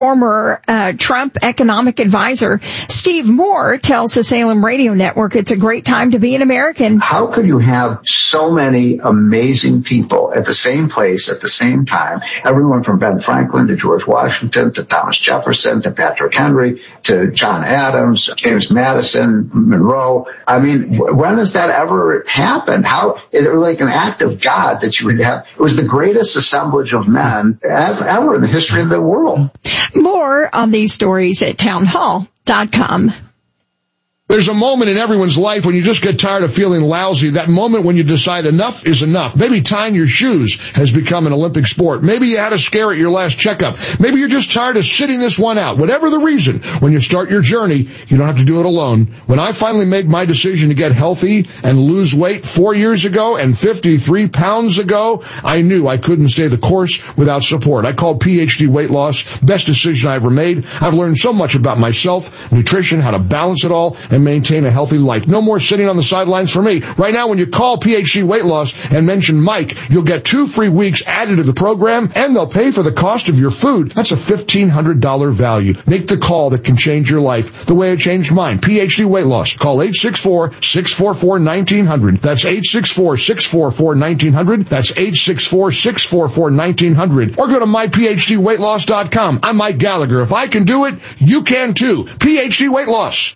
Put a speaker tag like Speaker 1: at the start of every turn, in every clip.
Speaker 1: Former Trump economic advisor Steve Moore tells the Salem Radio Network it's a great time to be an American.
Speaker 2: How could you have so many amazing people at the same place at the same time? Everyone from Ben Franklin to George Washington to Thomas Jefferson to Patrick Henry to John Adams, James Madison, Monroe. I mean, when has that ever happened? How is it like an act of God that you would have? It was the greatest assemblage of men ever in the history of the world.
Speaker 1: More on these stories at townhall.com.
Speaker 3: There's a moment in everyone's life when you just get tired of feeling lousy. That moment when you decide enough is enough. Maybe tying your shoes has become an Olympic sport. Maybe you had a scare at your last checkup. Maybe you're just tired of sitting this one out. Whatever the reason, when you start your journey, you don't have to do it alone. When I finally made my decision to get healthy and lose weight 4 years ago and 53 pounds ago, I knew I couldn't stay the course without support. I called PhD Weight Loss. Best decision I ever made. I've learned so much about myself, nutrition, how to balance it all, and maintain a healthy life. No more sitting on the sidelines for me. Right now, when you call PhD Weight Loss and mention Mike, you'll get 2 free weeks added to the program, and they'll pay for the cost of your food. That's a $1,500 value. Make the call that can change your life the way it changed mine. PhD Weight Loss. Call 864-644-1900. That's 864-644-1900. That's 864-644-1900. Or go to myphdweightloss.com. I'm Mike Gallagher. If I can do it, you can too. PhD Weight Loss.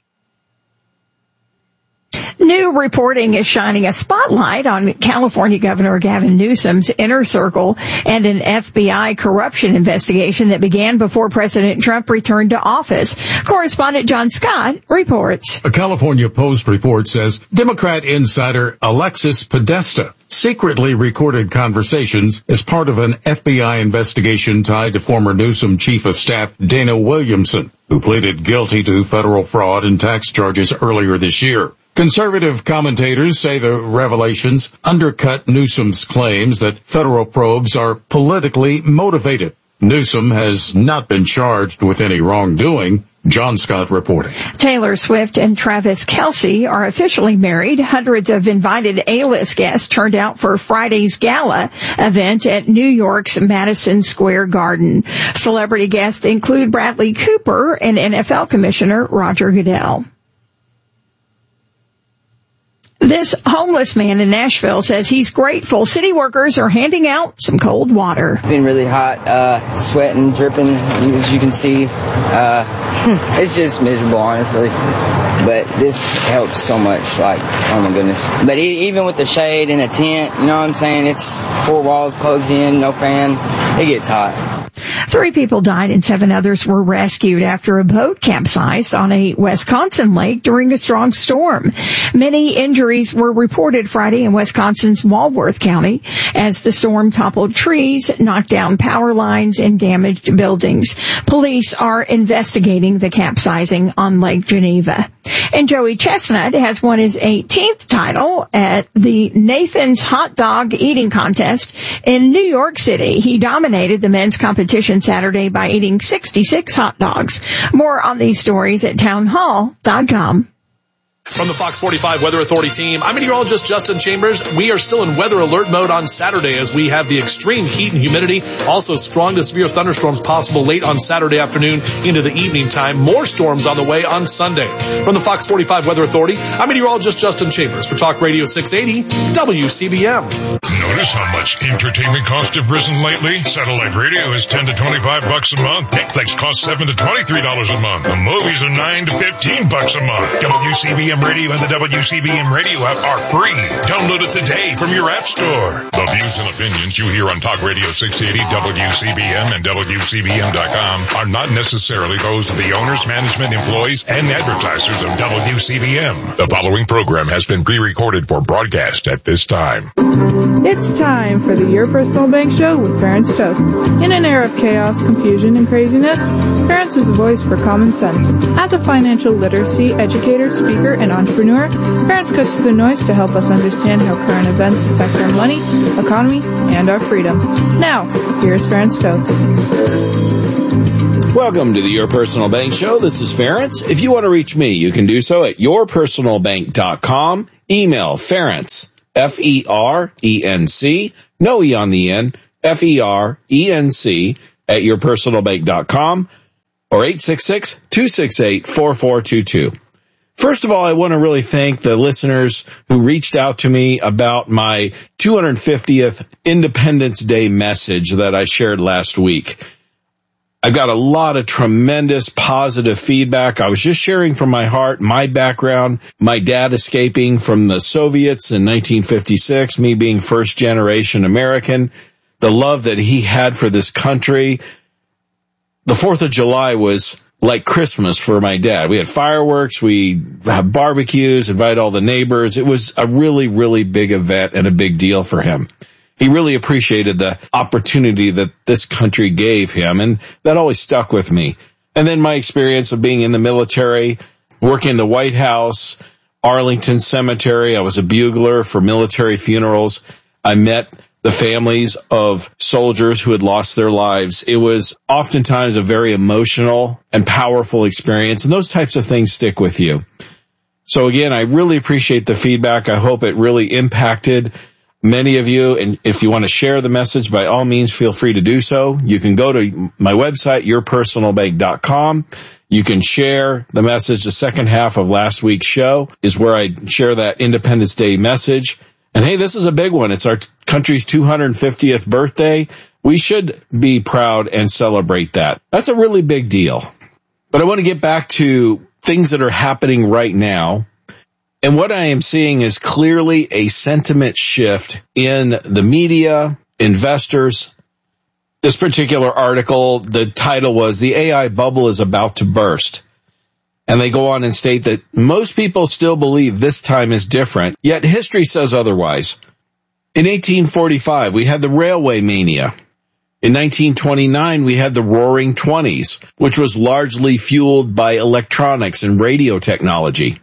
Speaker 1: New reporting is shining a spotlight on California Governor Gavin Newsom's inner circle and an FBI corruption investigation that began before President Trump returned to office. Correspondent John Scott reports.
Speaker 4: A California Post report says Democrat insider Alexis Podesta secretly recorded conversations as part of an FBI investigation tied to former Newsom Chief of Staff Dana Williamson, who pleaded guilty to federal fraud and tax charges earlier this year. Conservative commentators say the revelations undercut Newsom's claims that federal probes are politically motivated. Newsom has not been charged with any wrongdoing. John Scott reporting.
Speaker 1: Taylor Swift and Travis Kelce are officially married. Hundreds of invited A-list guests turned out for Friday's gala event at New York's Madison Square Garden. Celebrity guests include Bradley Cooper and NFL Commissioner Roger Goodell. This homeless man in Nashville says he's grateful city workers are handing out some cold water.
Speaker 5: It's been really hot, sweating, dripping, as you can see. It's just miserable, honestly. But this helps so much, like, oh my goodness. But even with the shade and a tent, you know what I'm saying? It's 4 walls closed in, no fan. It gets hot.
Speaker 1: 3 people died and 7 others were rescued after a boat capsized on a Wisconsin lake during a strong storm. Many injuries were reported Friday in Wisconsin's Walworth County as the storm toppled trees, knocked down power lines, and damaged buildings. Police are investigating the capsizing on Lake Geneva. And Joey Chestnut has won his 18th title at the Nathan's Hot Dog Eating Contest in New York City. He dominated the men's competition Saturday by eating 66 hot dogs. More on these stories at townhall.com.
Speaker 6: From the Fox 45 Weather Authority team, I'm meteorologist Justin Chambers. We are still in weather alert mode on Saturday as we have the extreme heat and humidity. Also strong to severe thunderstorms possible late on Saturday afternoon into the evening time. More storms on the way on Sunday. From the Fox 45 Weather Authority, I'm meteorologist Justin Chambers for Talk Radio 680 WCBM.
Speaker 7: Notice how much entertainment costs have risen lately? Satellite radio is $10 to $25 a month. Netflix costs $7 to $23 a month. The movies are $9 to $15 a month. WCBM Radio and the WCBM Radio app are free. Download it today from your app store. The views and opinions you hear on Talk Radio 680 WCBM and WCBM.com are not necessarily those of the owners, management, employees, and advertisers of WCBM. The following program has been pre-recorded for broadcast at this time.
Speaker 8: It's time for the Your Personal Bank Show with Ferenc Toth. In an era of chaos, confusion, and craziness, Ferenc is a voice for common sense. As a financial literacy educator, speaker, and entrepreneur, Ferenc cuts through the noise to help us understand how current events affect our money, economy, and our freedom. Now, here's Ferenc Toth.
Speaker 9: Welcome to the Your Personal Bank Show. This is Ferenc. If you want to reach me, you can do so at yourpersonalbank.com. Email Ferenc, F-E-R-E-N-C, no E on the end, F-E-R-E-N-C, at yourpersonalbank.com. or 866-268-4422. First of all, I want to really thank the listeners who reached out to me about my 250th Independence Day message that I shared last week. I got a lot of tremendous positive feedback. I was just sharing from my heart, my background, my dad escaping from the Soviets in 1956, me being first generation American, the love that he had for this country. The 4th of July was like Christmas for my dad. We had fireworks, we had barbecues, invite all the neighbors. It was a really, really big event and a big deal for him. He really appreciated the opportunity that this country gave him, and that always stuck with me. And then my experience of being in the military, working in the White House, Arlington Cemetery. I was a bugler for military funerals. I met the families of soldiers who had lost their lives. It was oftentimes a very emotional and powerful experience, and those types of things stick with you. So again, I really appreciate the feedback. I hope it really impacted many of you, and if you want to share the message, by all means, feel free to do so. You can go to my website, yourpersonalbank.com. You can share the message. The second half of last week's show is where I share that Independence Day message. And hey, this is a big one. It's our country's 250th birthday. We should be proud and celebrate that. That's a really big deal. But I want to get back to things that are happening right now. And what I am seeing is clearly a sentiment shift in the media, investors. This particular article, the title was, "The AI Bubble is About to Burst." And they go on and state that most people still believe this time is different, yet history says otherwise. In 1845, we had the railway mania. In 1929, we had the Roaring Twenties, which was largely fueled by electronics and radio technology.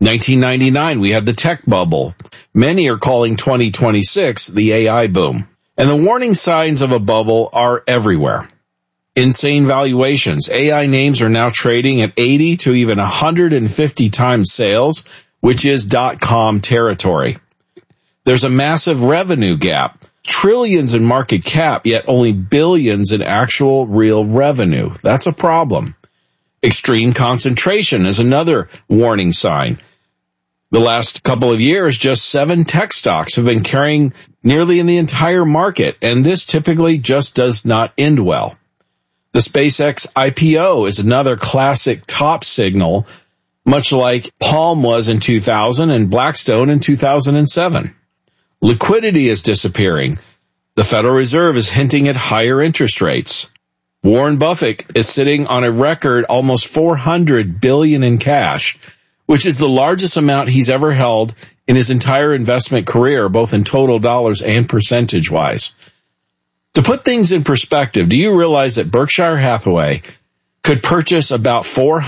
Speaker 9: 1999, we had the tech bubble. Many are calling 2026 the AI boom. And the warning signs of a bubble are everywhere. Insane valuations. AI names are now trading at 80 to even 150 times sales, which is .com territory. There's a massive revenue gap. Trillions in market cap, yet only billions in actual real revenue. That's a problem. Extreme concentration is another warning sign. The last couple of years, just 7 tech stocks have been carrying nearly in the entire market, and this typically just does not end well. The SpaceX IPO is another classic top signal, much like Palm was in 2000 and Blackstone in 2007. Liquidity is disappearing. The Federal Reserve is hinting at higher interest rates. Warren Buffett is sitting on a record almost $400 billion in cash, which is the largest amount he's ever held in his entire investment career, both in total dollars and percentage-wise. To put things in perspective, do you realize that Berkshire Hathaway could purchase about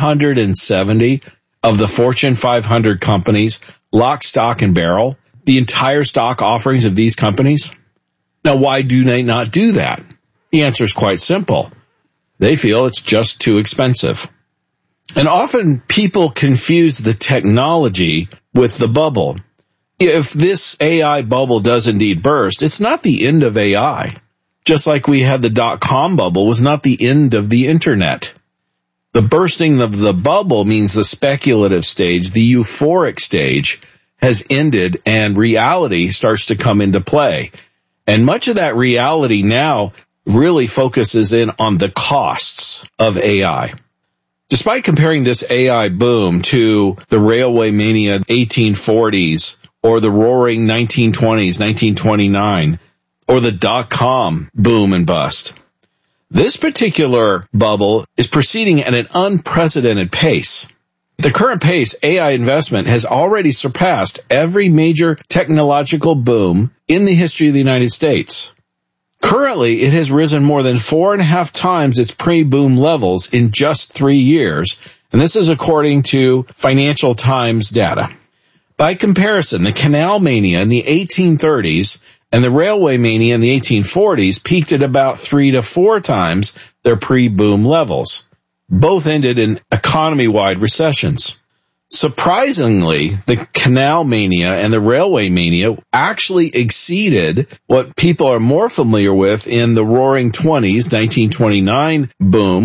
Speaker 9: 470 of the Fortune 500 companies, lock, stock, and barrel, the entire stock offerings of these companies? Now, why do they not do that? The answer is quite simple. They feel it's just too expensive. And often people confuse the technology with the bubble. If this AI bubble does indeed burst, it's not the end of AI. Just like we had the .com bubble was not the end of the internet. The bursting of the bubble means the speculative stage, the euphoric stage, has ended and reality starts to come into play. And much of that reality now really focuses in on the costs of AI. Despite comparing this AI boom to the railway mania 1840s or the roaring 1920s, 1929, or the .com boom and bust, this particular bubble is proceeding at an unprecedented pace. At the current pace, AI investment has already surpassed every major technological boom in the history of the United States. Currently, it has risen more than 4.5 times its pre-boom levels in just 3 years, and this is according to Financial Times data. By comparison, the canal mania in the 1830s and the railway mania in the 1840s peaked at about 3 to 4 times their pre-boom levels. Both ended in economy-wide recessions. Surprisingly, the canal mania and the railway mania actually exceeded what people are more familiar with in the Roaring Twenties, 1929 boom,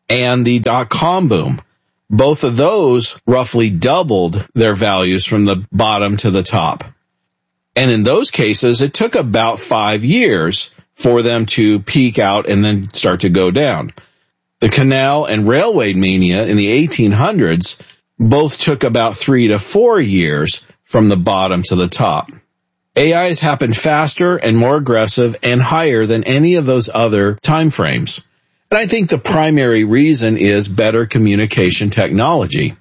Speaker 9: and the dot-com boom. Both of those roughly doubled their values from the bottom to the top. And in those cases, it took about 5 years for them to peak out and then start to go down. The canal and railway mania in the 1800s both took about 3 to 4 years from the bottom to the top. AI has happened faster and more aggressive and higher than any of those other time frames. And I think the primary reason is better communication technology.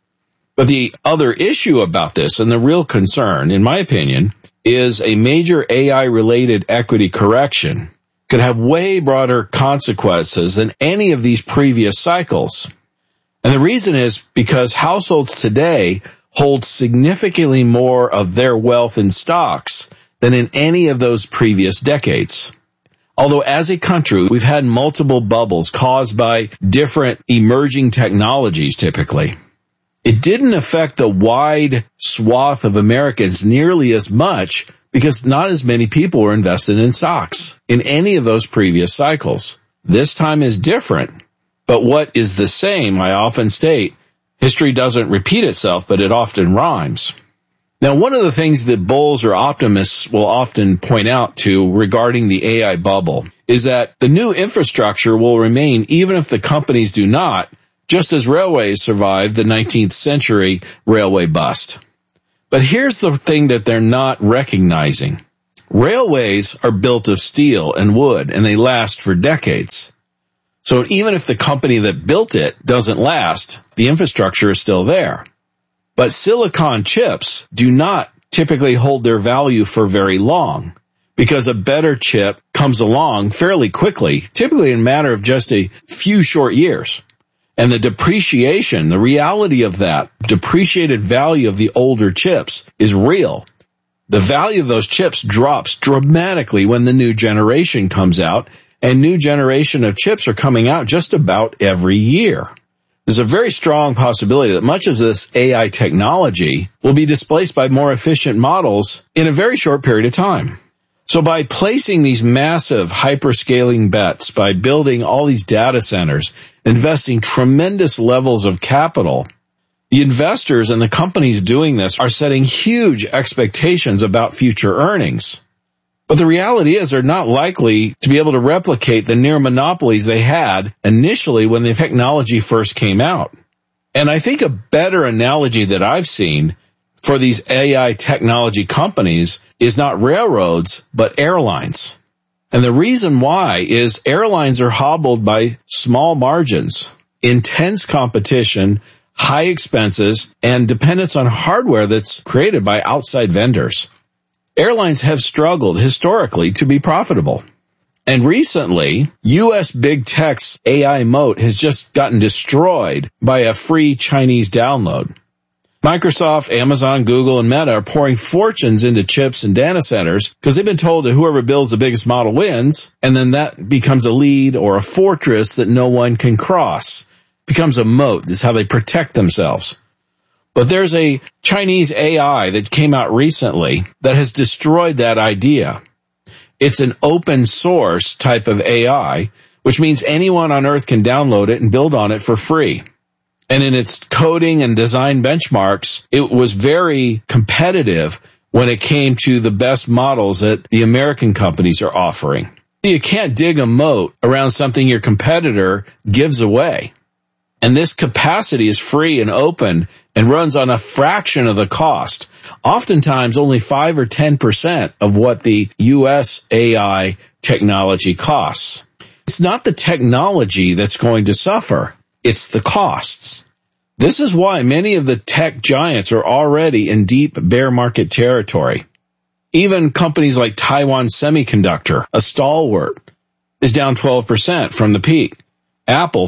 Speaker 9: But the other issue about this, and the real concern, in my opinion, is a major AI-related equity correction could have way broader consequences than any of these previous cycles. And the reason is because households today hold significantly more of their wealth in stocks than in any of those previous decades. Although as a country, we've had multiple bubbles caused by different emerging technologies typically. It didn't affect the wide swath of Americans nearly as much because not as many people were invested in stocks in any of those previous cycles. This time is different. But what is the same, I often state, history doesn't repeat itself, but it often rhymes. Now, one of the things that bulls or optimists will often point out to regarding the AI bubble is that the new infrastructure will remain even if the companies do not, just as railways survived the 19th century railway bust. But here's the thing that they're not recognizing. Railways are built of steel and wood, and they last for decades. So even if the company that built it doesn't last, the infrastructure is still there. But silicon chips do not typically hold their value for very long because a better chip comes along fairly quickly, typically in a matter of just a few short years. And the depreciation, the reality of that depreciated value of the older chips is real. The value of those chips drops dramatically when the new generation comes out, and new generation of chips are coming out just about every year. There's a very strong possibility that much of this AI technology will be displaced by more efficient models in a very short period of time. So by placing these massive hyperscaling bets, by building all these data centers, investing tremendous levels of capital, the investors and the companies doing this are setting huge expectations about future earnings. But the reality is they're not likely to be able to replicate the near monopolies they had initially when the technology first came out. And I think a better analogy that I've seen for these AI technology companies is not railroads, but airlines. And the reason why is airlines are hobbled by small margins, intense competition, high expenses, and dependence on hardware that's created by outside vendors. Airlines have struggled historically to be profitable. And recently, U.S. big tech's AI moat has just gotten destroyed by a free Chinese download. Microsoft, Amazon, Google, and Meta are pouring fortunes into chips and data centers because they've been told that whoever builds the biggest model wins, and then that becomes a lead or a fortress that no one can cross. Becomes a moat. This is how they protect themselves. But there's a Chinese AI that came out recently that has destroyed that idea. It's an open source type of AI, which means anyone on earth can download it and build on it for free. And in its coding and design benchmarks, it was very competitive when it came to the best models that the American companies are offering. You can't dig a moat around something your competitor gives away. And this capacity is free and open and runs on a fraction of the cost, oftentimes only 5 or 10% of what the U.S. AI technology costs. It's not the technology that's going to suffer, it's the costs. This is why many of the tech giants are already in deep bear market territory. Even companies like Taiwan Semiconductor, a stalwart, is down 12% from the peak. Apple,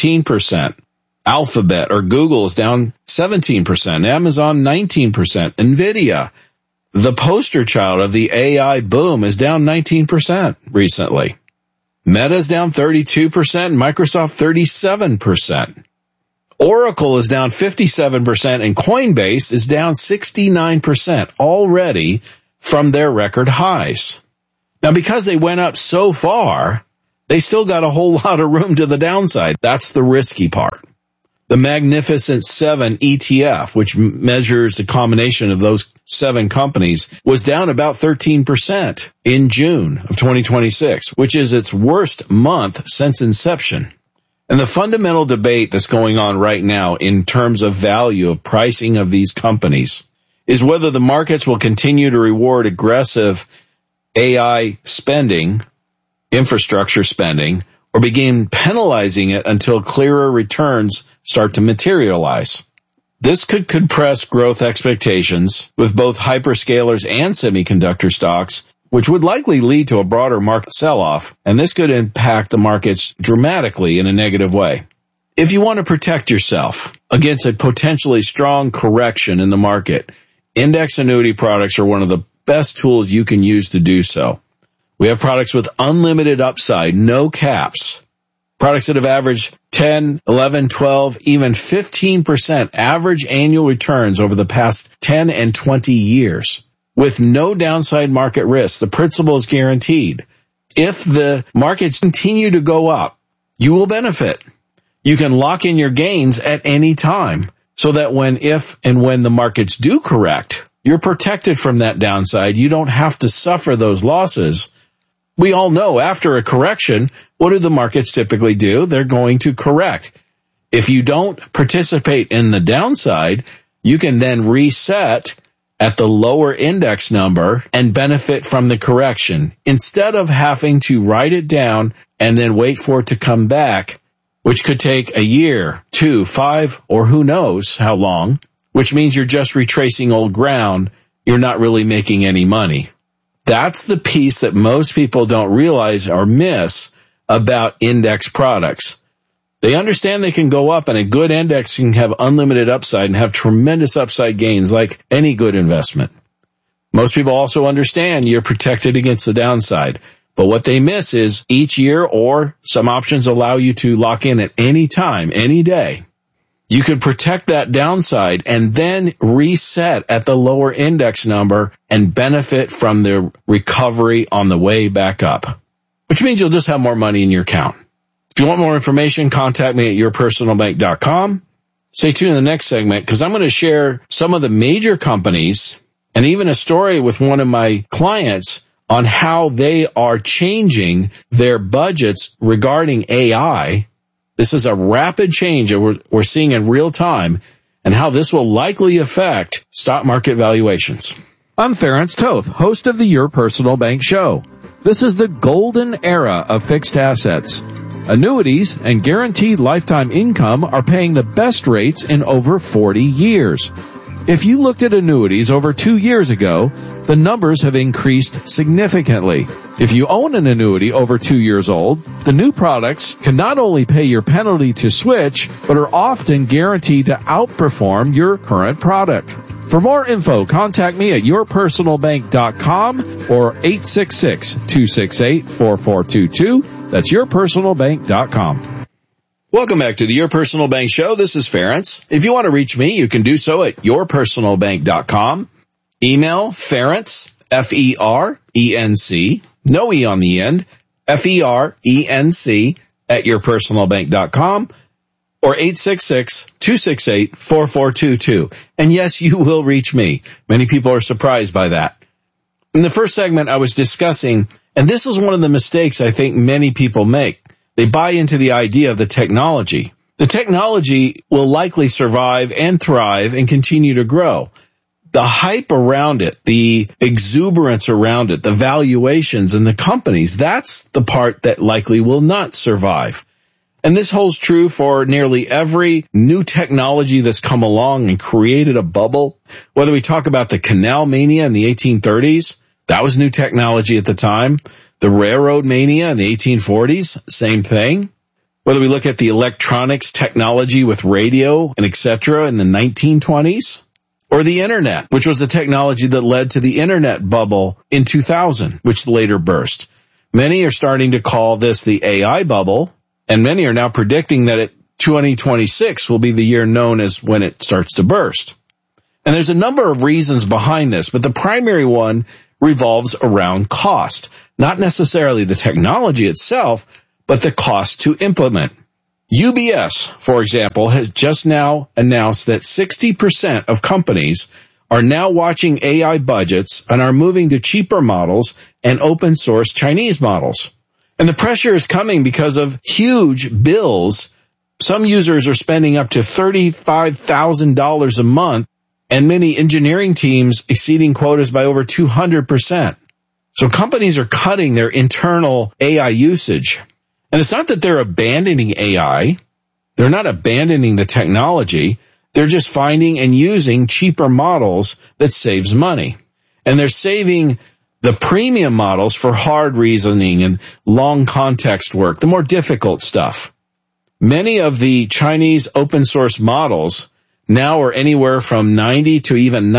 Speaker 9: 14%. Alphabet or Google is down 17%. Amazon, 19%. NVIDIA, the poster child of the AI boom, is down 19% recently. Meta is down 32%. Microsoft, 37%. Oracle is down 57%. And Coinbase is down 69% already from their record highs. Now, because they went up so far, they still got a whole lot of room to the downside. That's the risky part. The Magnificent 7 ETF, which measures the combination of those 7 companies, was down about 13% in June of 2026, which is its worst month since inception. And the fundamental debate that's going on right now in terms of value of pricing of these companies is whether the markets will continue to reward aggressive AI spending, infrastructure spending, or begin penalizing it until clearer returns start to materialize. This could compress growth expectations with both hyperscalers and semiconductor stocks, which would likely lead to a broader market sell-off, and this could impact the markets dramatically in a negative way. If you want to protect yourself against a potentially strong correction in the market, index annuity products are one of the best tools you can use to do so. We have products with unlimited upside, no caps. Products that have averaged 10, 11, 12, even 15% average annual returns over the past 10 and 20 years with no downside market risk. The principal is guaranteed. If the markets continue to go up, you will benefit. You can lock in your gains at any time so that when the markets do correct, you're protected from that downside. You don't have to suffer those losses. We all know after a correction, what do the markets typically do? They're going to correct. If you don't participate in the downside, you can then reset at the lower index number and benefit from the correction instead of having to write it down and then wait for it to come back, which could take a year, 2, 5, or who knows how long, which means you're just retracing old ground. You're not really making any money. That's the piece that most people don't realize or miss about index products. They understand they can go up, and a good index can have unlimited upside and have tremendous upside gains like any good investment. Most people also understand you're protected against the downside. But what they miss is each year, or some options allow you to lock in at any time, any day. You can protect that downside and then reset at the lower index number and benefit from the recovery on the way back up, which means you'll just have more money in your account. If you want more information, contact me at yourpersonalbank.com. Stay tuned in the next segment because I'm going to share some of the major companies and even a story with one of my clients on how they are changing their budgets regarding AI. This is a rapid change that we're seeing in real time and how this will likely affect stock market valuations.
Speaker 10: I'm Ference Toth, host of the Your Personal Bank Show. This is the golden era of fixed assets. Annuities and guaranteed lifetime income are paying the best rates in over 40 years. If you looked at annuities over 2 years ago, the numbers have increased significantly. If you own an annuity over 2 years old, the new products can not only pay your penalty to switch, but are often guaranteed to outperform your current product. For more info, contact me at yourpersonalbank.com or 866-268-4422. That's yourpersonalbank.com.
Speaker 9: Welcome back to the Your Personal Bank Show. This is Ference. If you want to reach me, you can do so at yourpersonalbank.com. Email Ference, F-E-R-E-N-C, no E on the end, F-E-R-E-N-C at yourpersonalbank.com or 866-268-4422. And yes, you will reach me. Many people are surprised by that. In the first segment, I was discussing, and this is one of the mistakes I think many people make. They buy into the idea of the technology. The technology will likely survive and thrive and continue to grow. The hype around it, the exuberance around it, the valuations and the companies, that's the part that likely will not survive. And this holds true for nearly every new technology that's come along and created a bubble. Whether we talk about the canal mania in the 1830s, that was new technology at the time. The railroad mania in the 1840s, same thing. Whether we look at the electronics technology with radio and etc. in the 1920s, or the internet, which was the technology that led to the internet bubble in 2000, which later burst. Many are starting to call this the AI bubble, and many are now predicting that 2026 will be the year known as when it starts to burst. And there's a number of reasons behind this, but the primary one revolves around cost. Not necessarily the technology itself, but the cost to implement. UBS, for example, has just now announced that 60% of companies are now watching AI budgets and are moving to cheaper models and open source Chinese models. And the pressure is coming because of huge bills. Some users are spending up to $35,000 a month, and many engineering teams exceeding quotas by over 200%. So companies are cutting their internal AI usage. And it's not that they're abandoning AI. They're not abandoning the technology. They're just finding and using cheaper models that saves money. And they're saving the premium models for hard reasoning and long context work, the more difficult stuff. Many of the Chinese open source models now are anywhere from 90 to even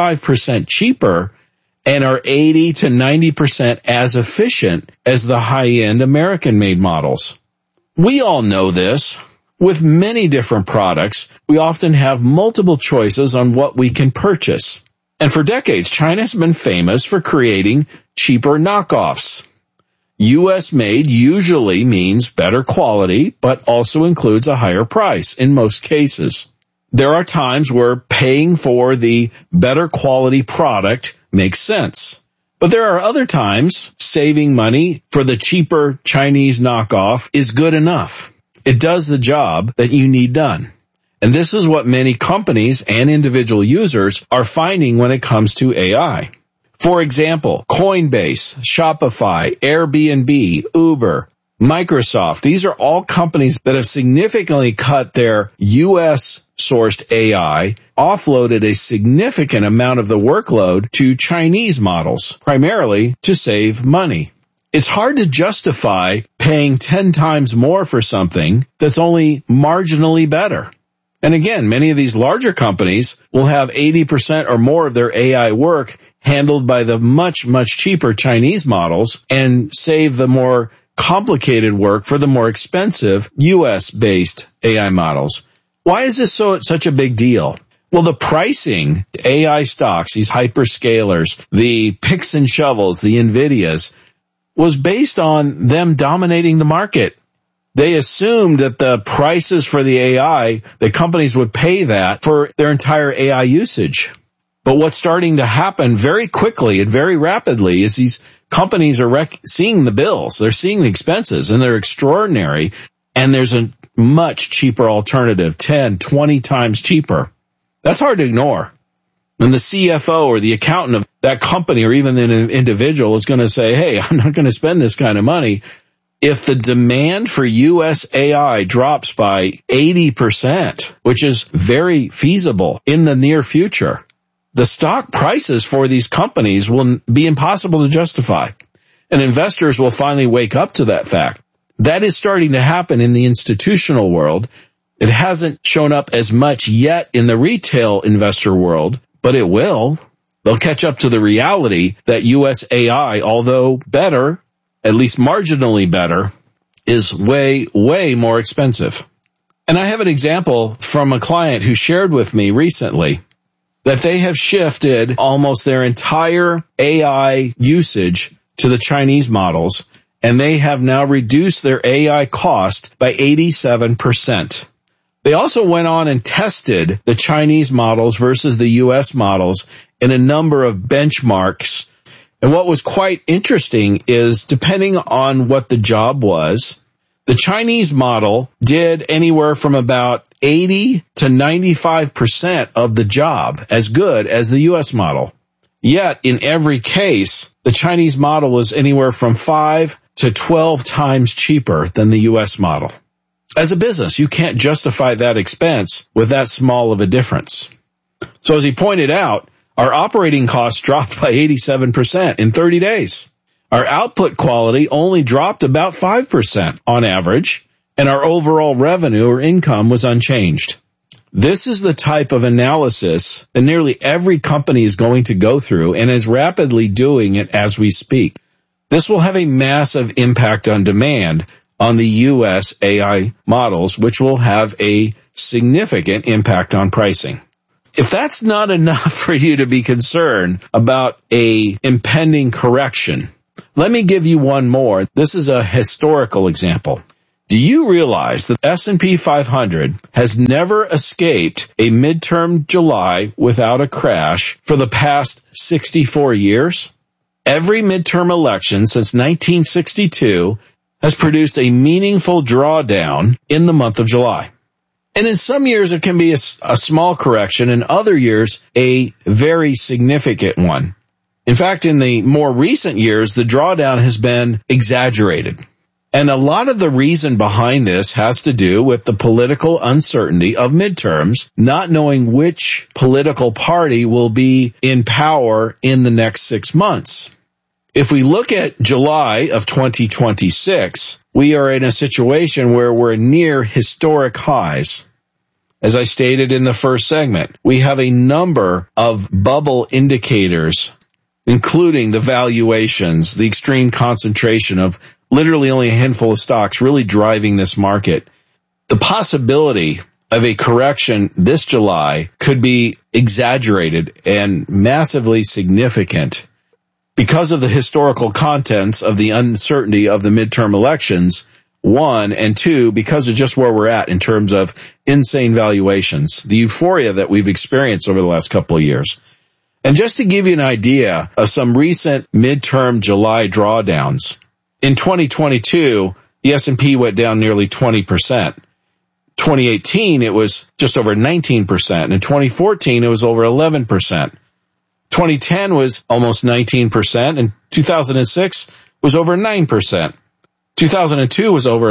Speaker 9: 95% cheaper and are 80 to 90% as efficient as the high-end American-made models. We all know this. With many different products, we often have multiple choices on what we can purchase. And for decades, China has been famous for creating cheaper knockoffs. U.S. made usually means better quality, but also includes a higher price in most cases. There are times where paying for the better quality product makes sense. But there are other times saving money for the cheaper Chinese knockoff is good enough. It does the job that you need done. And this is what many companies and individual users are finding when it comes to AI. For example, Coinbase, Shopify, Airbnb, Uber, Microsoft, these are all companies that have significantly cut their U.S.-sourced AI, offloaded a significant amount of the workload to Chinese models, primarily to save money. It's hard to justify paying 10 times more for something that's only marginally better. And again, many of these larger companies will have 80% or more of their AI work handled by the much, much cheaper Chinese models and save the more complicated work for the more expensive US-based AI models. Why is this such a big deal? Well, the pricing, AI stocks, these hyperscalers, the picks and shovels, the NVIDIAs, was based on them dominating the market. They assumed that the prices for the AI, the companies would pay that for their entire AI usage. But what's starting to happen very quickly and very rapidly is these companies are seeing the bills. They're seeing the expenses, and they're extraordinary. And there's a much cheaper alternative, 10, 20 times cheaper. That's hard to ignore. And the CFO or the accountant of that company or even the individual is going to say, hey, I'm not going to spend this kind of money. If the demand for U.S. AI drops by 80%, which is very feasible in the near future, the stock prices for these companies will be impossible to justify. And investors will finally wake up to that fact. That is starting to happen in the institutional world. It hasn't shown up as much yet in the retail investor world, but it will. They'll catch up to the reality that U.S. AI, although better, at least marginally better, is way, way more expensive. And I have an example from a client who shared with me recently that they have shifted almost their entire AI usage to the Chinese models, and they have now reduced their AI cost by 87%. They also went on and tested the Chinese models versus the U.S. models in a number of benchmarks. And what was quite interesting is, depending on what the job was, the Chinese model did anywhere from about 80 to 95% of the job as good as the U.S. model. Yet, in every case, the Chinese model was anywhere from 5 to 12 times cheaper than the U.S. model. As a business, you can't justify that expense with that small of a difference. So as he pointed out, our operating costs dropped by 87% in 30 days. Our output quality only dropped about 5% on average, and our overall revenue or income was unchanged. This is the type of analysis that nearly every company is going to go through and is rapidly doing it as we speak. This will have a massive impact on demand on the U.S. AI models, which will have a significant impact on pricing. If that's not enough for you to be concerned about a impending correction, Let me give you one more. This is a historical example. Do you realize that S&P 500 has never escaped a midterm July without a crash for the past 64 years? Every midterm election since 1962 has produced a meaningful drawdown in the month of July. And in some years it can be a small correction, in other years a very significant one. In fact, in the more recent years, the drawdown has been exaggerated. And a lot of the reason behind this has to do with the political uncertainty of midterms, not knowing which political party will be in power in the next 6 months. If we look at July of 2026, we are in a situation where we're near historic highs. As I stated in the first segment, we have a number of bubble indicators, including the valuations, the extreme concentration of literally only a handful of stocks really driving this market. The possibility of a correction this July could be exaggerated and massively significant because of the historical contents of the uncertainty of the midterm elections, one, and two, because of just where we're at in terms of insane valuations, the euphoria that we've experienced over the last couple of years. And just to give you an idea of some recent midterm July drawdowns, in 2022, the S&P went down nearly 20%. 2018, it was just over 19%. And in 2014, it was over 11%. 2010 was almost 19%. And 2006 was over 9%. 2002 was over a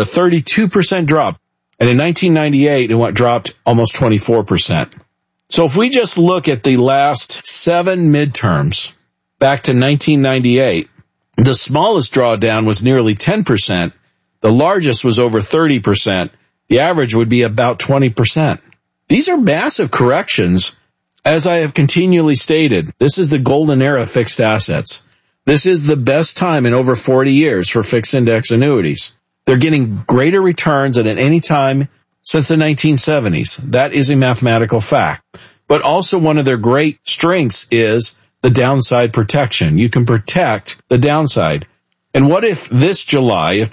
Speaker 9: 32% drop. And in 1998, it dropped almost 24%. So if we just look at the last 7 midterms back to 1998, the smallest drawdown was nearly 10%. The largest was over 30%. The average would be about 20%. These are massive corrections. As I have continually stated, this is the golden era of fixed assets. This is the best time in over 40 years for fixed index annuities. They're getting greater returns than at any time since the 1970s. That is a mathematical fact. But also one of their great strengths is the downside protection. You can protect the downside. And what if this July of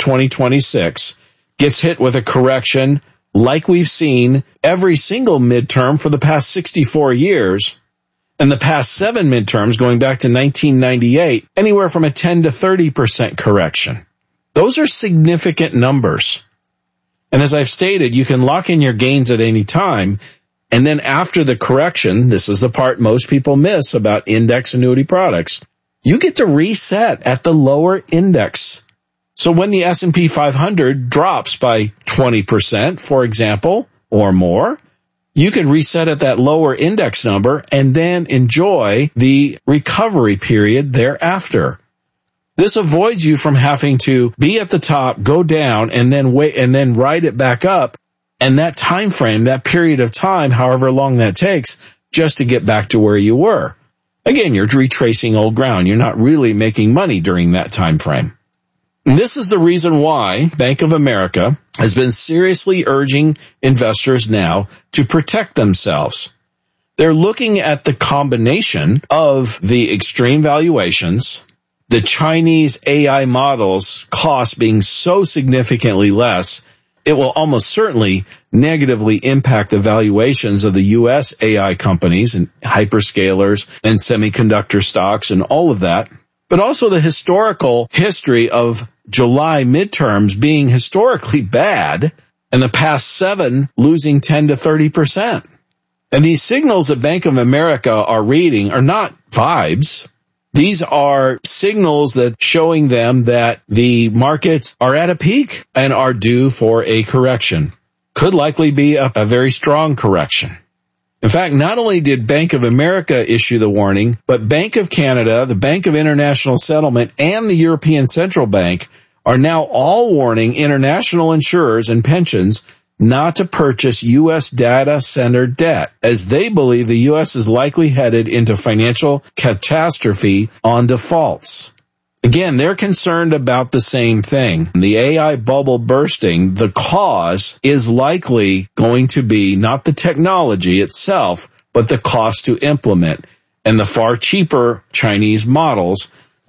Speaker 9: 2026 gets hit with a correction like we've seen every single midterm for the past 64 years, and the past 7 midterms going back to 1998, anywhere from a 10 to 30% correction? Those are significant numbers. And as I've stated, you can lock in your gains at any time. And then after the correction, this is the part most people miss about index annuity products, you get to reset at the lower index. So when the S&P 500 drops by 20%, for example, or more, you can reset at that lower index number and then enjoy the recovery period thereafter. This avoids you from having to be at the top, go down, and then wait, and then ride it back up. And that time frame, that period of time, however long that takes, just to get back to where you were. Again, you're retracing old ground. You're not really making money during that time frame. And this is the reason why Bank of America has been seriously urging investors now to protect themselves. They're looking at the combination of the extreme valuations, the Chinese AI models cost being so significantly less, it will almost certainly negatively impact the valuations of the U.S. AI companies and hyperscalers and semiconductor stocks and all of that, but also the historical history of July midterms being historically bad and the past 7 losing 10 to 30%. And these signals that Bank of America are reading are not vibes. These are signals that showing them that the markets are at a peak and are due for a correction. Could likely be a very strong correction. In fact, not only did Bank of America issue the warning, but Bank of Canada, the Bank of International Settlement, and the European Central Bank are now all warning international insurers and pensions not to purchase U.S. data center debt, as they believe the U.S. is likely headed into financial catastrophe on defaults. Again, they're concerned about the same thing. The AI bubble bursting, the cause is likely going to be not the technology itself, but the cost to implement and the far cheaper Chinese models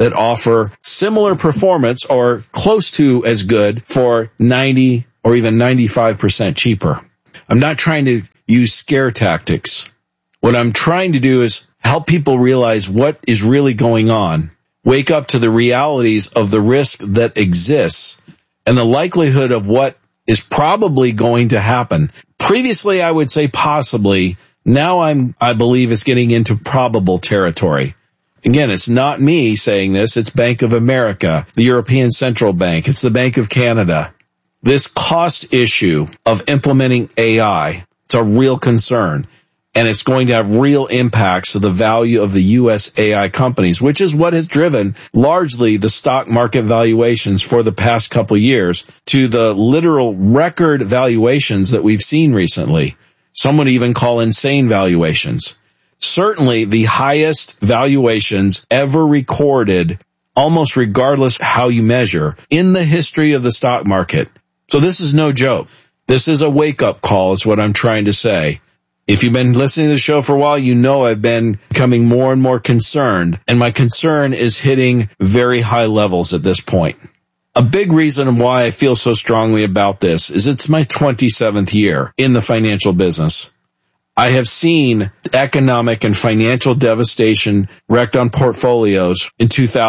Speaker 9: that offer similar performance or close to as good for 90 or even 95% cheaper. I'm not trying to use scare tactics. What I'm trying to do is help people realize what is really going on, wake up to the realities of the risk that exists and the likelihood of what is probably going to happen. Previously, I would say possibly. Now I believe it's getting into probable territory. Again, it's not me saying this. It's Bank of America, the European Central Bank. It's the Bank of Canada. This cost issue of implementing AI, it's a real concern. And it's going to have real impacts to the value of the U.S. AI companies, which is what has driven largely the stock market valuations for the past couple of years to the literal record valuations that we've seen recently. Some would even call insane valuations. Certainly the highest valuations ever recorded, almost regardless how you measure, in the history of the stock market. So this is no joke. This is a wake-up call is what I'm trying to say. If you've been listening to the show for a while, you know I've been becoming more and more concerned, and my concern is hitting very high levels at this point. A big reason why I feel so strongly about this is it's my 27th year in the financial business. I have seen economic and financial devastation wrecked on portfolios in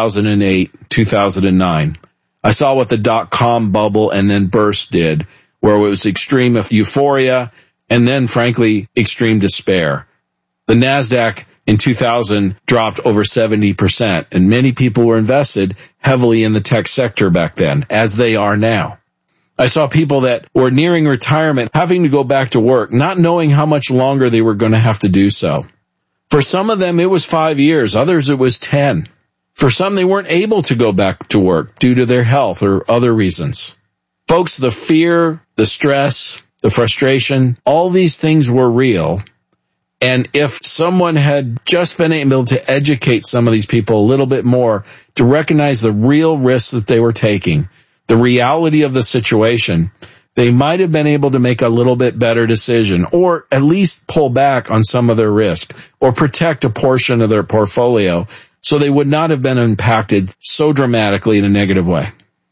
Speaker 9: 2008, 2009. I saw what the dot-com bubble and then burst did, where it was extreme euphoria and then, frankly, extreme despair. The NASDAQ in 2000 dropped over 70%, and many people were invested heavily in the tech sector back then, as they are now. I saw people that were nearing retirement having to go back to work, not knowing how much longer they were going to have to do so. For some of them, it was 5 years. Others, it was 10. For some, they weren't able to go back to work due to their health or other reasons. Folks, the fear, the stress, the frustration, all these things were real. And if someone had just been able to educate some of these people a little bit more to recognize the real risks that they were taking, the reality of the situation, they might have been able to make a little bit better decision, or at least pull back on some of their risk, or protect a portion of their portfolio so they would not have been impacted so dramatically in a negative way.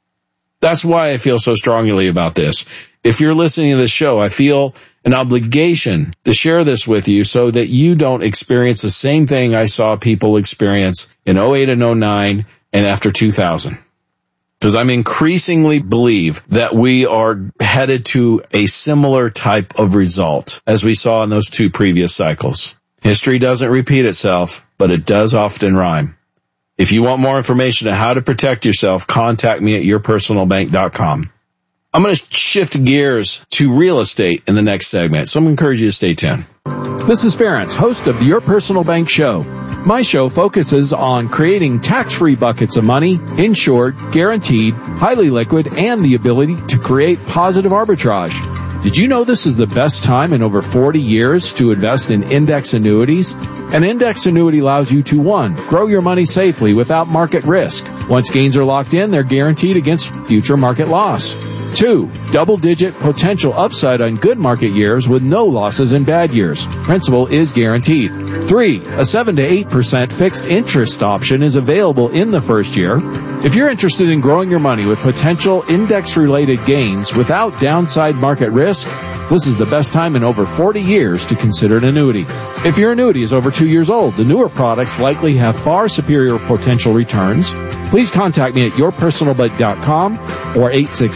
Speaker 9: That's why I feel so strongly about this. If you're listening to this show, I feel an obligation to share this with you so that you don't experience the same thing I saw people experience in 08 and 09 and after 2000. Because I'm increasingly believe that we are headed to a similar type of result as we saw in those two previous cycles. History doesn't repeat itself, but it does often rhyme. If you want more information on how to protect yourself, contact me at yourpersonalbank.com. I'm going to shift gears to real estate in the next segment, so I'm going to encourage you to stay tuned.
Speaker 10: This is Ference, host of the Your Personal Bank Show. My show focuses on creating tax-free buckets of money, insured, guaranteed, highly liquid, and the ability to create positive arbitrage. Did you know this is the best time in over 40 years to invest in index annuities? An index annuity allows you to, 1, grow your money safely without market risk. Once gains are locked in, they're guaranteed against future market loss. 2, double-digit potential upside on good market years with no losses in bad years. Principal is guaranteed. 3, a 7 to 8% fixed interest option is available in the first year. If you're interested in growing your money with potential index-related gains without downside market risk, this is the best time in over 40 years to consider an annuity. If your annuity is over 2 years old, the newer products likely have far superior potential returns. Please contact me at yourpersonalbank.com or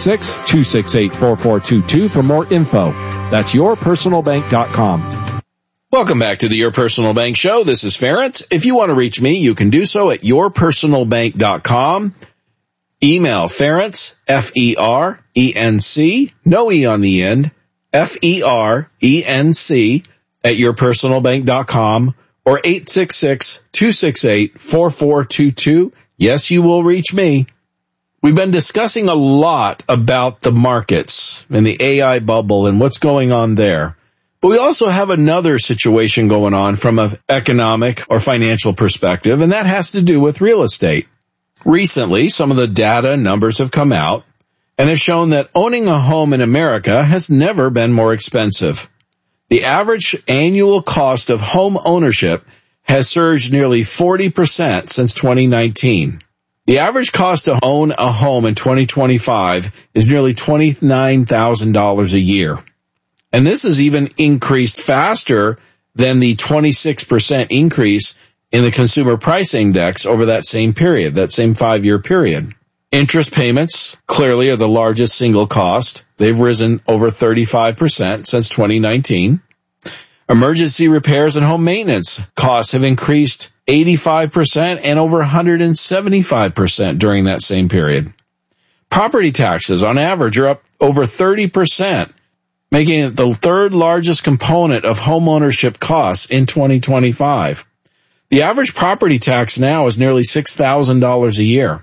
Speaker 10: 866-268-4422 for more info. That's yourpersonalbank.com.
Speaker 9: Welcome back to the Your Personal Bank Show. This is Ference. If you want to reach me, you can do so at yourpersonalbank.com. Email Ference, F-E-R-E-N-C, no E on the end, F-E-R-E-N-C at yourpersonalbank.com or 866-268-4422. Yes, you will reach me. We've been discussing a lot about the markets and the AI bubble and what's going on there. But we also have another situation going on from an economic or financial perspective, and that has to do with real estate. Recently, some of the data and numbers have come out and have shown that owning a home in America has never been more expensive. The average annual cost of home ownership has surged nearly 40% since 2019. The average cost to own a home in 2025 is nearly $29,000 a year. And this has even increased faster than the 26% increase in the Consumer Price Index over that same period, that same 5-year period. Interest payments clearly are the largest single cost. They've risen over 35% since 2019. Emergency repairs and home maintenance costs have increased 85% and over 175% during that same period. Property taxes on average are up over 30%, making it the third largest component of homeownership costs in 2025. The average property tax now is nearly $6,000 a year.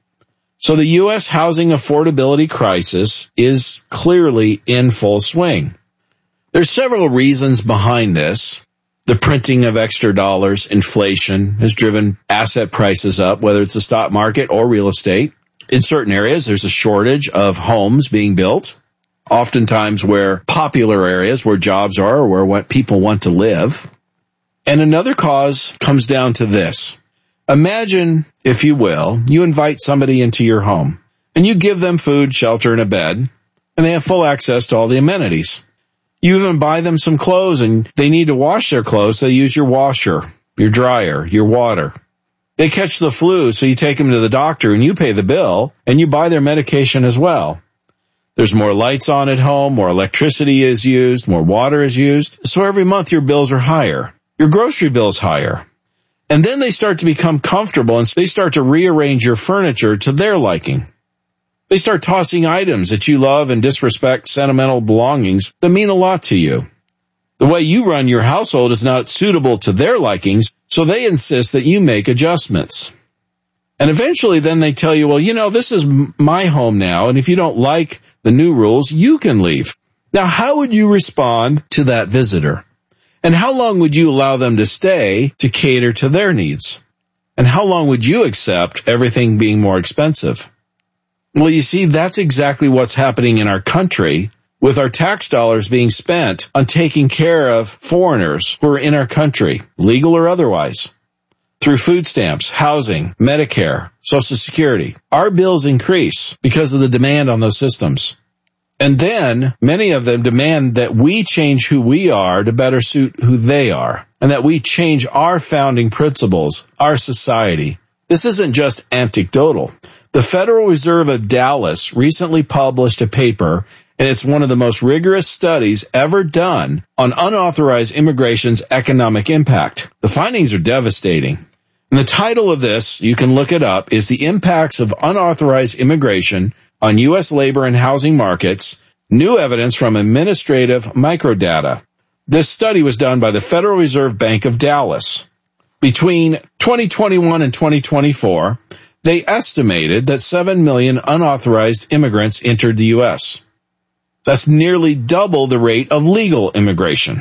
Speaker 9: So the U.S. housing affordability crisis is clearly in full swing. There's several reasons behind this. The printing of extra dollars, inflation has driven asset prices up, whether it's the stock market or real estate. In certain areas, there's a shortage of homes being built, oftentimes where popular areas where jobs are or where what people want to live. And another cause comes down to this. Imagine, if you will, you invite somebody into your home and you give them food, shelter, and a bed, and they have full access to all the amenities. You even buy them some clothes and they need to wash their clothes. They use your washer, your dryer, your water. They catch the flu, so you take them to the doctor and you pay the bill and you buy their medication as well. There's more lights on at home, more electricity is used, more water is used. So every month your bills are higher. Your grocery bill is higher. And then they start to become comfortable and they start to rearrange your furniture to their liking. They start tossing items that you love and disrespect sentimental belongings that mean a lot to you. The way you run your household is not suitable to their likings, so they insist that you make adjustments. And eventually then they tell you, well, you know, this is my home now, and if you don't like the new rules, you can leave. Now, how would you respond to that visitor? And how long would you allow them to stay to cater to their needs? And how long would you accept everything being more expensive? Well, you see, that's exactly what's happening in our country with our tax dollars being spent on taking care of foreigners who are in our country, legal or otherwise, through food stamps, housing, Medicare, Social Security. Our bills increase because of the demand on those systems. And then many of them demand that we change who we are to better suit who they are, and that we change our founding principles, our society. This isn't just anecdotal. The Federal Reserve of Dallas recently published a paper, and it's one of the most rigorous studies ever done on unauthorized immigration's economic impact. The findings are devastating. And the title of this, you can look it up, is The Impacts of Unauthorized Immigration on U.S. Labor and Housing Markets, New Evidence from Administrative Microdata. This study was done by the Federal Reserve Bank of Dallas. Between 2021 and 2024, they estimated that 7 million unauthorized immigrants entered the U.S. That's nearly double the rate of legal immigration.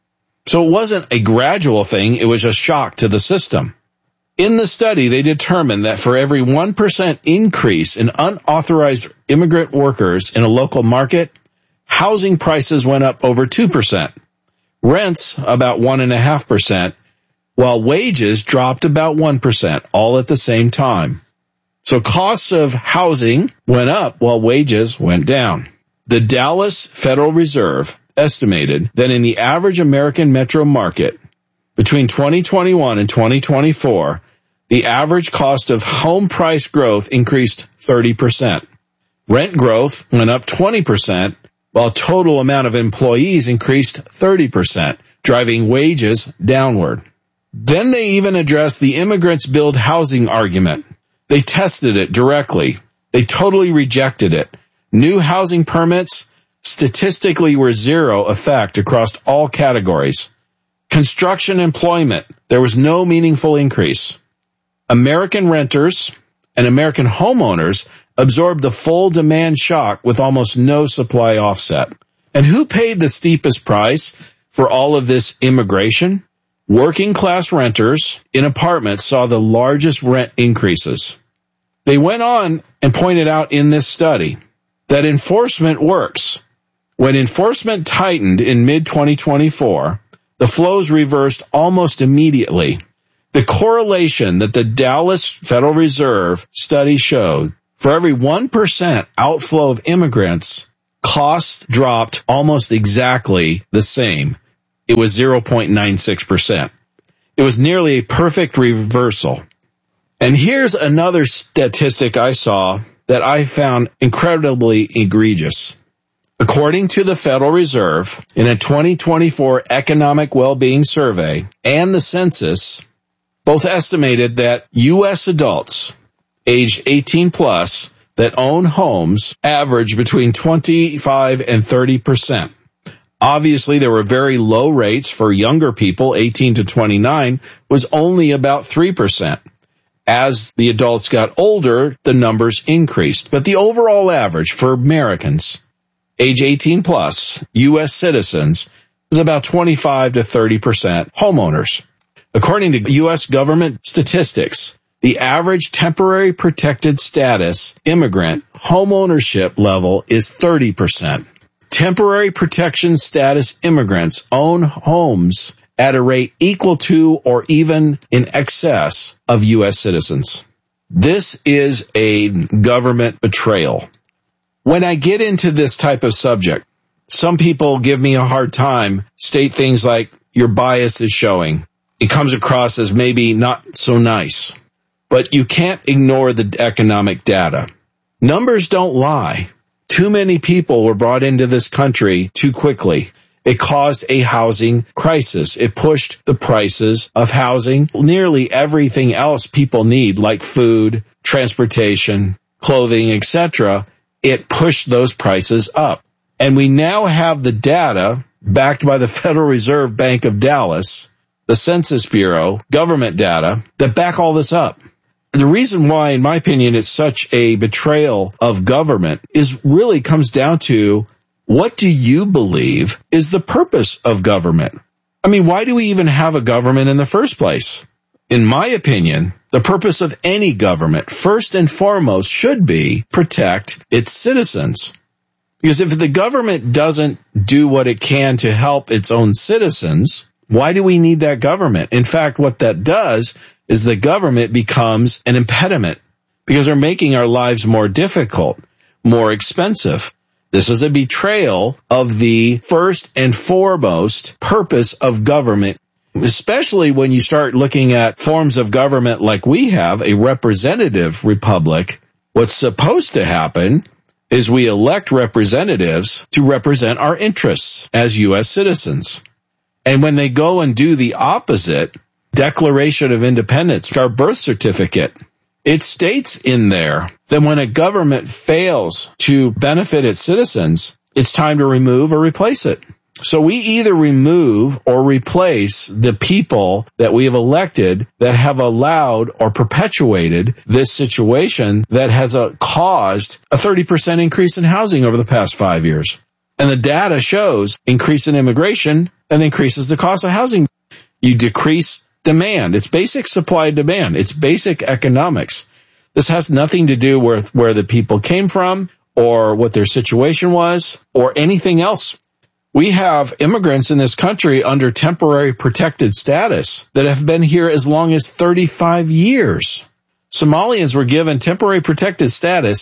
Speaker 9: So it wasn't a gradual thing, it was a shock to the system. In the study, they determined that for every 1% increase in unauthorized immigrant workers in a local market, housing prices went up over 2%, rents about 1.5%, while wages dropped about 1%, all at the same time. So costs of housing went up while wages went down. The Dallas Federal Reserve estimated that in the average American metro market, between 2021 and 2024, the average cost of home price growth increased 30%. Rent growth went up 20%, while total amount of employees increased 30%, driving wages downward. Then they even addressed the immigrants build housing argument. They tested it directly. They totally rejected it. New housing permits statistically were zero effect across all categories. Construction employment, there was no meaningful increase. American renters and American homeowners absorbed the full demand shock with almost no supply offset. And who paid the steepest price for all of this immigration? Working class renters in apartments saw the largest rent increases. They went on and pointed out in this study that enforcement works. When enforcement tightened in mid-2024, the flows reversed almost immediately. The correlation that the Dallas Federal Reserve study showed, for every 1% outflow of immigrants, costs dropped almost exactly the same. It was 0.96%. It was nearly a perfect reversal. And here's another statistic I saw that I found incredibly egregious. According to the Federal Reserve, in a 2024 Economic Well-Being Survey and the census, both estimated that U.S. adults aged 18 plus that own homes average between 25 and 30%. Obviously, there were very low rates for younger people. 18 to 29 was only about 3%. As the adults got older, the numbers increased. But the overall average for Americans, age 18 plus, U.S. citizens, is about 25 to 30% homeowners. According to U.S. government statistics, the average temporary protected status immigrant homeownership level is 30%. Temporary protection status immigrants own homes at a rate equal to or even in excess of U.S. citizens. This is a government betrayal. When I get into this type of subject, some people give me a hard time, state things like, your bias is showing. It comes across as maybe not so nice. But you can't ignore the economic data. Numbers don't lie. Too many people were brought into this country too quickly. It caused a housing crisis. It pushed the prices of housing, nearly everything else people need, like food, transportation, clothing, etc. It pushed those prices up. And we now have the data backed by the Federal Reserve Bank of Dallas, the Census Bureau, government data that back all this up. The reason why, in my opinion, it's such a betrayal of government is really comes down to, what do you believe is the purpose of government? I mean, why do we even have a government in the first place? In my opinion, the purpose of any government, first and foremost, should be protect its citizens. Because if the government doesn't do what it can to help its own citizens, why do we need that government? In fact, what that does is the government becomes an impediment because they're making our lives more difficult, more expensive. This is a betrayal of the first and foremost purpose of government, especially when you start looking at forms of government like we have, a representative republic. What's supposed to happen is we elect representatives to represent our interests as U.S. citizens. And when they go and do the opposite, Declaration of Independence, our birth certificate, it states in there that when a government fails to benefit its citizens, it's time to remove or replace it. So we either remove or replace the people that we have elected that have allowed or perpetuated this situation that has caused a 30% increase in housing over the past 5 years. And the data shows increase in immigration and increases the cost of housing. You decrease demand. It's basic supply and demand. It's basic economics. This has nothing to do with where the people came from or what their situation was or anything else. We have immigrants in this country under temporary protected status that have been here as long as 35 years. Somalians were given temporary protected status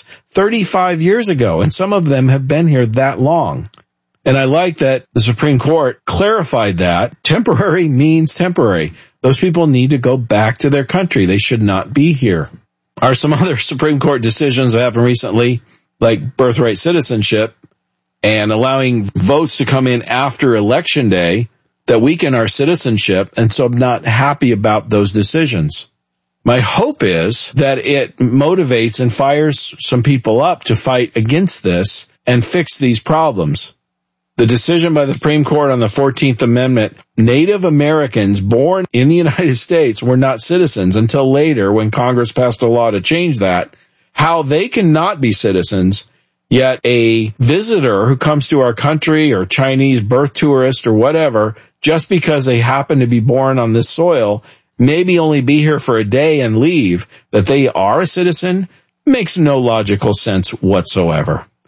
Speaker 9: 35 years ago, and some of them have been here that long. And I like that the Supreme Court clarified that temporary means temporary. Those people need to go back to their country. They should not be here. Are some other Supreme Court decisions that happened recently, like birthright citizenship and allowing votes to come in after Election Day that weaken our citizenship, and so I'm not happy about those decisions. My hope is that it motivates and fires some people up to fight against this and fix these problems. The decision by the Supreme Court on the 14th Amendment, Native Americans born in the United States were not citizens until later when Congress passed a law to change that, how they cannot be citizens, yet a visitor who comes to our country or Chinese birth tourist or whatever, just because they happen to be born on this soil, maybe only be here for a day and leave, that they are a citizen, makes no logical sense whatsoever.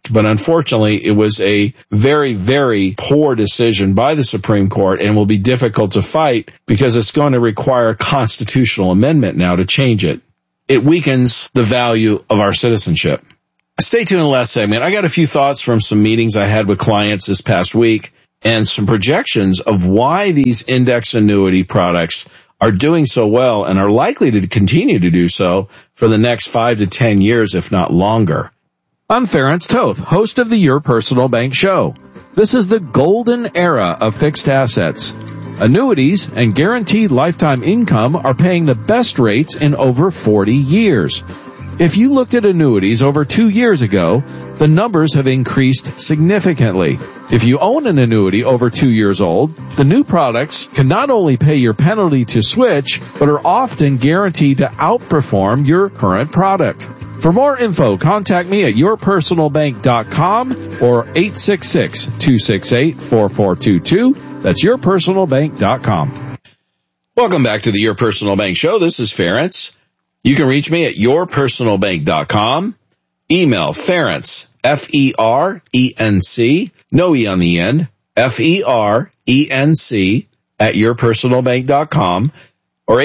Speaker 9: correct, but unfortunately it was a very, very poor decision by the Supreme Court and will be difficult to fight because it's going to require a constitutional amendment now to change it. It weakens the value of our citizenship. Stay tuned in the last segment. I got a few thoughts from some meetings I had with clients this past week and some projections of why these index annuity products are doing so well and are likely to continue to do so for the next 5 to 10 years, if not longer.
Speaker 10: I'm Ference Toth, host of the Your Personal Bank Show. This is the golden era of fixed assets. Annuities and guaranteed lifetime income are paying the best rates in over 40 years. If you looked at annuities over 2 years ago, the numbers have increased significantly. If you own an annuity over 2 years old, the new products can not only pay your penalty to switch, but are often guaranteed to outperform your current product. For more info, contact me at yourpersonalbank.com or 866-268-4422. That's yourpersonalbank.com.
Speaker 9: Welcome back to the Your Personal Bank Show. This is Ference. You can reach me at yourpersonalbank.com. Email Ference, F-E-R-E-N-C, no E on the end, F-E-R-E-N-C at yourpersonalbank.com or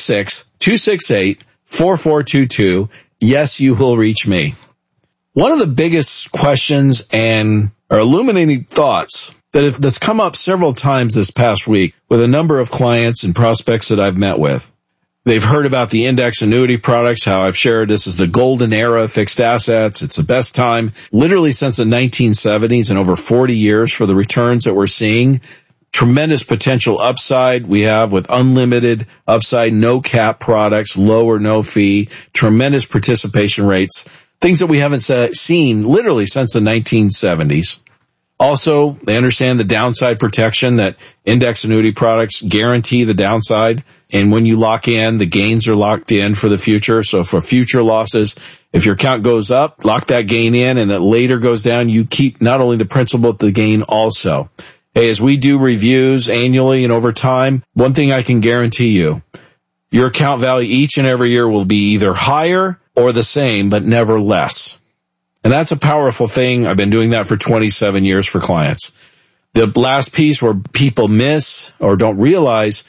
Speaker 9: 866-268-4422. Yes, you will reach me. One of the biggest questions and illuminating thoughts that's come up several times this past week with a number of clients and prospects that I've met with. They've heard about the index annuity products, how I've shared this is the golden era of fixed assets. It's the best time literally since the 1970s and over 40 years for the returns that we're seeing. Tremendous potential upside we have with unlimited upside, no cap products, low or no fee, tremendous participation rates, things that we haven't seen literally since the 1970s. Also, they understand the downside protection that index annuity products guarantee the downside. And when you lock in, the gains are locked in for the future. So for future losses, if your account goes up, lock that gain in, and it later goes down, you keep not only the principal, but the gain also. Hey, as we do reviews annually and over time, one thing I can guarantee you, your account value each and every year will be either higher or the same, but never less. And that's a powerful thing. I've been doing that for 27 years for clients. The last piece where people miss or don't realize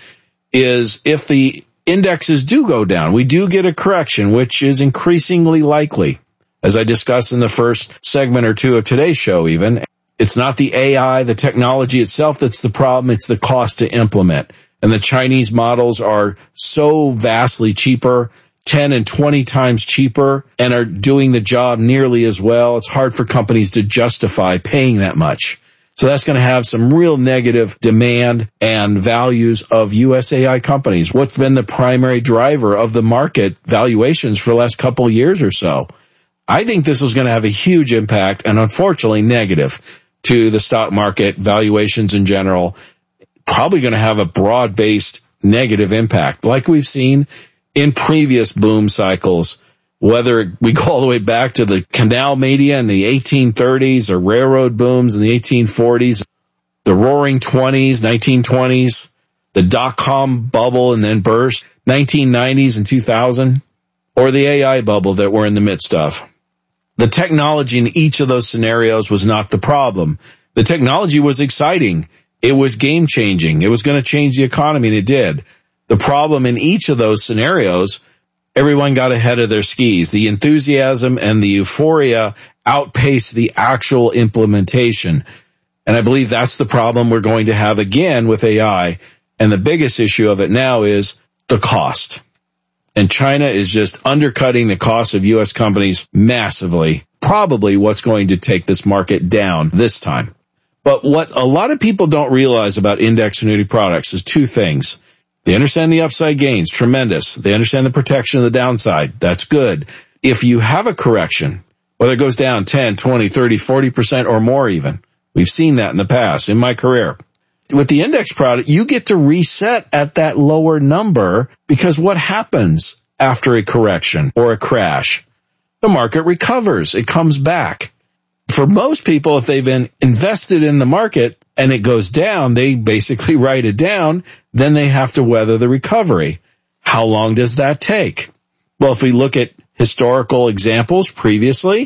Speaker 9: is if the indexes do go down, we do get a correction, which is increasingly likely. As I discussed in the first segment or two of today's show even, it's not the AI, the technology itself that's the problem, it's the cost to implement. And the Chinese models are so vastly cheaper, 10 and 20 times cheaper, and are doing the job nearly as well. It's hard for companies to justify paying that much. So that's going to have some real negative demand and values of USAI companies. What's been the primary driver of the market valuations for the last couple of years or so? I think this is going to have a huge impact and unfortunately negative to the stock market valuations in general. Probably going to have a broad-based negative impact like we've seen in previous boom cycles, whether we go all the way back to the canal media in the 1830s or railroad booms in the 1840s, the roaring 20s, 1920s, the dot-com bubble and then burst, 1990s and 2000, or the AI bubble that we're in the midst of. The technology in each of those scenarios was not the problem. The technology was exciting. It was game-changing. It was going to change the economy, and it did. The problem in each of those scenarios, everyone got ahead of their skis. The enthusiasm and the euphoria outpaced the actual implementation. And I believe that's the problem we're going to have again with AI. And the biggest issue of it now is the cost. And China is just undercutting the cost of U.S. companies massively. Probably what's going to take this market down this time. But what a lot of people don't realize about index annuity products is two things. They understand the upside gains, tremendous. They understand the protection of the downside. That's good. If you have a correction, whether it goes down 10, 20, 30, 40% or more even, we've seen that in the past in my career. With the index product, you get to reset at that lower number because what happens after a correction or a crash? The market recovers. It comes back. For most people, if they've been invested in the market and it goes down, they basically write it down, then they have to weather the recovery. How long does that take? Well, if we look at historical examples previously,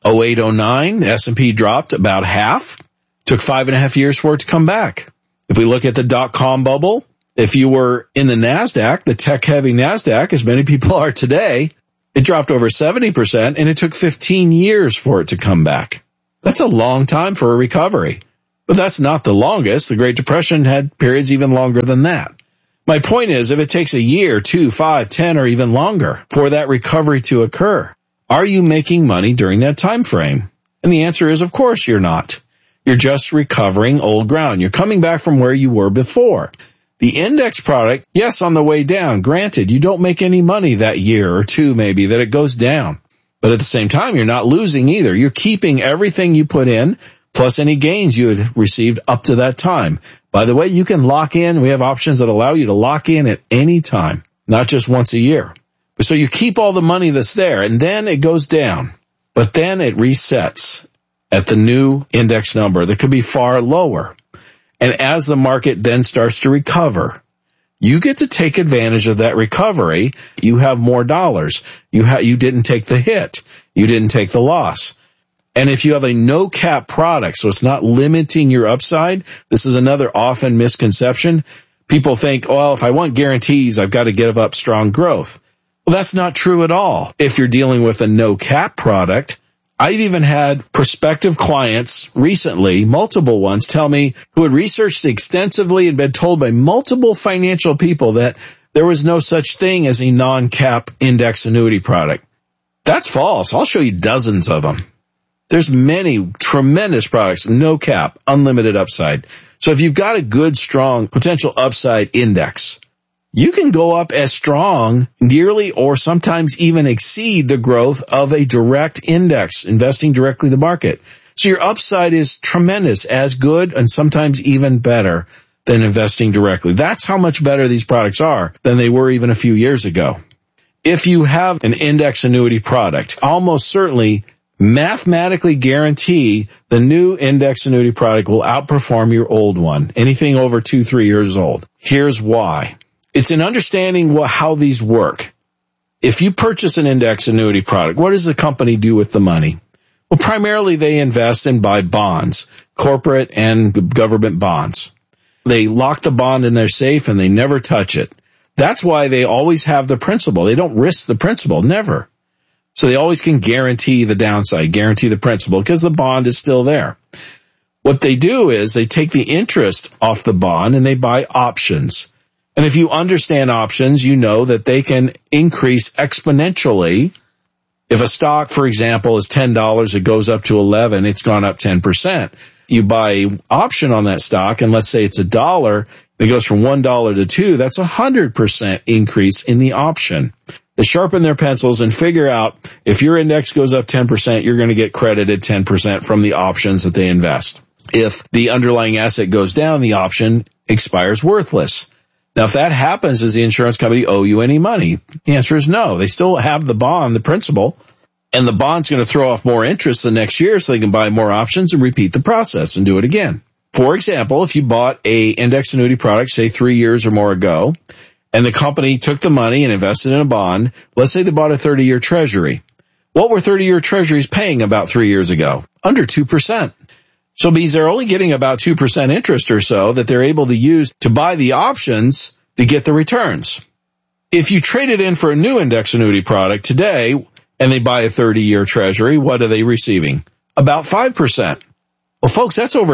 Speaker 9: 08, 09, the S&P dropped about half. Took 5.5 years for it to come back. If we look at the dot-com bubble, if you were in the NASDAQ, the tech-heavy NASDAQ, as many people are today, it dropped over 70%, and it took 15 years for it to come back. That's a long time for a recovery. But that's not the longest. The Great Depression had periods even longer than that. My point is, if it takes a year, 2, 5, 10, or even longer for that recovery to occur, are you making money during that time frame? And the answer is, of course, you're not. You're just recovering old ground. You're coming back from where you were before. The index product, yes, on the way down. Granted, you don't make any money that year or two maybe that it goes down. But at the same time, you're not losing either. You're keeping everything you put in, plus any gains you had received up to that time. By the way, you can lock in. We have options that allow you to lock in at any time, not just once a year. So you keep all the money that's there, and then it goes down. But then it resets at the new index number that could be far lower. And as the market then starts to recover, you get to take advantage of that recovery. You have more dollars. You didn't take the hit. You didn't take the loss. And if you have a no cap product, so it's not limiting your upside, this is another often misconception. People think, well, if I want guarantees, I've got to give up strong growth. Well, that's not true at all. If you're dealing with a no cap product, I've even had prospective clients recently, multiple ones, tell me who had researched extensively and been told by multiple financial people that there was no such thing as a non-cap index annuity product. That's false. I'll show you dozens of them. There's many tremendous products, no cap, unlimited upside. So if you've got a good, strong potential upside index, you can go up as strong, nearly, or sometimes even exceed the growth of a direct index, investing directly in the market. So your upside is tremendous, as good, and sometimes even better than investing directly. That's how much better these products are than they were even a few years ago. If you have an index annuity product, almost certainly mathematically guarantee the new index annuity product will outperform your old one, anything over 2-3 years old. Here's why. It's in understanding how these work. If you purchase an index annuity product, what does the company do with the money? Well, primarily they invest and buy bonds, corporate and government bonds. They lock the bond in their safe and they never touch it. That's why they always have the principal. They don't risk the principal, never. So they always can guarantee the downside, guarantee the principal, because the bond is still there. What they do is they take the interest off the bond and they buy options. And if you understand options, you know that they can increase exponentially. If a stock, for example, is $10, it goes up to $11, it's gone up 10%. You buy an option on that stock, and let's say it's $1, it goes from $1 to $2, that's 100% increase in the option. They sharpen their pencils and figure out if your index goes up 10%, you're going to get credited 10% from the options that they invest. If the underlying asset goes down, the option expires worthless. Now, if that happens, does the insurance company owe you any money? The answer is no. They still have the bond, the principal, and the bond's going to throw off more interest the next year so they can buy more options and repeat the process and do it again. For example, if you bought a index annuity product, say 3 years or more ago, and the company took the money and invested in a bond, let's say they bought a 30-year treasury. What were 30-year treasuries paying about 3 years ago? Under 2%. So it means they're only getting about 2% interest or so that they're able to use to buy the options to get the returns. If you trade it in for a new index annuity product today and they buy a 30-year treasury, what are they receiving? About 5%. Well, folks, that's over a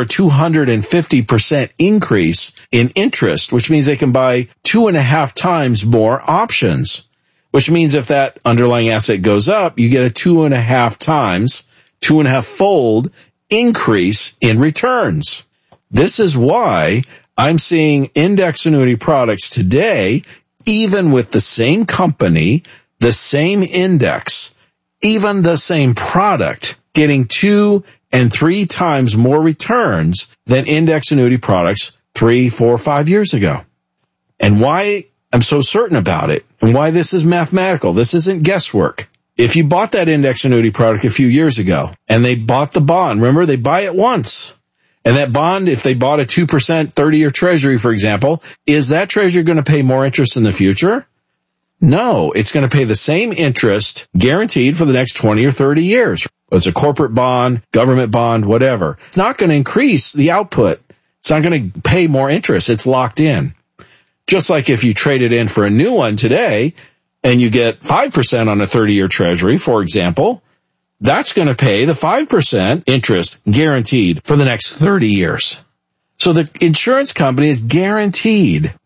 Speaker 9: 250% increase in interest, which means they can buy 2.5 times more options, which means if that underlying asset goes up, you get a 2.5 times, 2.5-fold increase in returns. This is why I'm seeing index annuity products today, even with the same company, the same index, even the same product, getting 2 and 3 times more returns than index annuity products 3, 4, 5 years ago. And why I'm so certain about it, and why this is mathematical, this isn't guesswork. If you bought that index annuity product a few years ago and they bought the bond, remember they buy it once. And that bond, if they bought a 2% 30-year treasury, for example, is that treasury going to pay more interest in the future? No, it's going to pay the same interest guaranteed for the next 20 or 30 years. It's a corporate bond, government bond, whatever. It's not going to increase the output. It's not going to pay more interest. It's locked in. Just like if you trade it in for a new one today and you get 5% on a 30-year treasury, for example, that's going to pay the 5% interest guaranteed for the next 30 years. So the insurance company is guaranteed